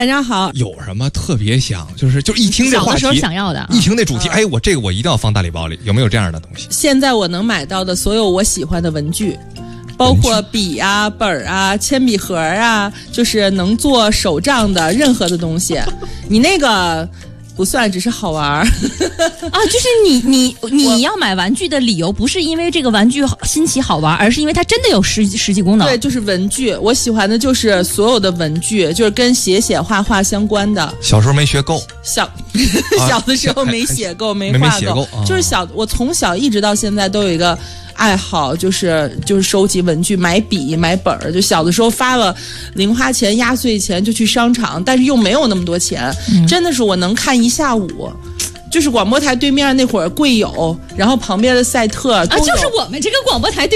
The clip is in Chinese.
大家好， 有什么特别想，就是一听这话题， 小的时候想要的， 一听这主题，哎，我这个我一定要放大礼包里，有没有这样的东西？ 现在我能买到的所有我喜欢的文具，包括笔啊、本啊、铅笔盒啊，就是能做手账的任何的东西。你那个不算，只是好玩啊。 就是你要买玩具的理由不是因为这个玩具新奇好玩，而是因为它真的有实际功能。 对，就是文具。我喜欢的就是所有的文具，就是跟写画画相关的。 小时候没学够， 小的时候没写够，没画够，就是我从小一直到现在都有一个爱好，就是收集文具，买笔买本儿。就小的时候发了零花钱压岁钱就去商场，但是又没有那么多钱，真的是我能看一下午。就是广播台对面那会儿贵友，然后旁边的赛特啊，就是我们这个广播台对